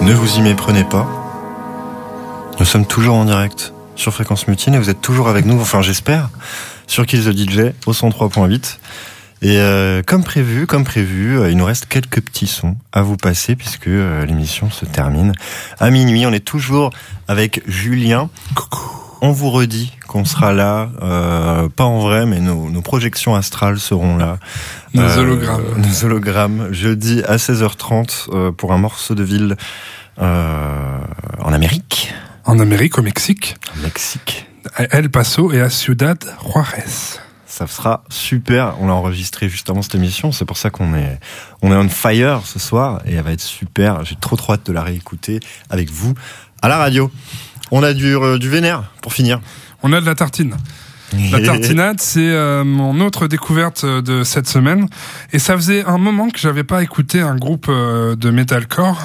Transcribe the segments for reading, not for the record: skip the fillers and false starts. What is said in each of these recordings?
Ne vous y méprenez pas. Nous sommes toujours en direct sur Fréquence Mutine et vous êtes toujours avec nous, enfin j'espère, sur Kill the DJ au 103.8. Et comme prévu, il nous reste quelques petits sons à vous passer puisque l'émission se termine à minuit. On est toujours avec Julien. Coucou. On vous redit qu'on sera là, pas en vrai, mais nos projections astrales seront là. Nos hologrammes. Nos hologrammes, jeudi à 16h30 pour un morceau de ville en Amérique. En Amérique, au Mexique. Au Mexique. À El Paso et à Ciudad Juárez. Ça sera super. On l'a enregistré juste avant cette émission. C'est pour ça qu'on est on fire ce soir et elle va être super. J'ai trop hâte de la réécouter avec vous à la radio. On a du vénère pour finir. On a de la tartine. La tartinade, c'est mon autre découverte de cette semaine. Et ça faisait un moment que j'avais pas écouté un groupe de metalcore.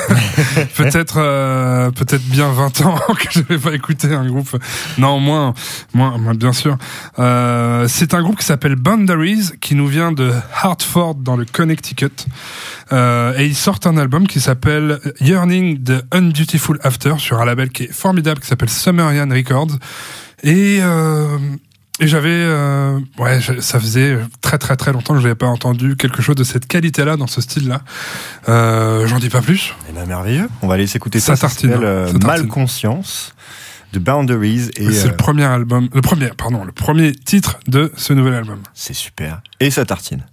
peut-être bien 20 ans que j'avais pas écouté un groupe. Non, moins, bien sûr. C'est un groupe qui s'appelle Boundaries, qui nous vient de Hartford, dans le Connecticut. Et ils sortent un album qui s'appelle Yearning the Undutiful After, sur un label qui est formidable, qui s'appelle Sumerian Records. Et j'avais, ça faisait très très très longtemps que je n'avais pas entendu quelque chose de cette qualité-là, dans ce style-là. J'en dis pas plus. Eh ben, merveilleux. On va aller s'écouter ça. Ça s'appelle Malconscience de Boundaries. Et c'est le premier titre de ce nouvel album. C'est super. Et ça tartine.